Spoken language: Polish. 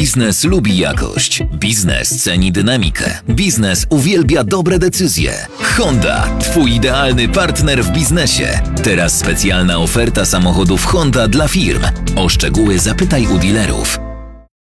Biznes lubi jakość. Biznes ceni dynamikę. Biznes uwielbia dobre decyzje. Honda, twój idealny partner w biznesie. Teraz specjalna oferta samochodów Honda dla firm. O szczegóły zapytaj u dealerów.